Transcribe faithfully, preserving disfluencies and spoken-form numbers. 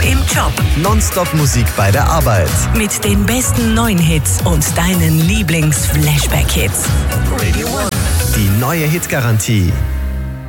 im Job. Nonstop Musik bei der Arbeit. Mit den besten neuen Hits und deinen Lieblings-Flashback-Hits. Radio One. Die neue Hitgarantie.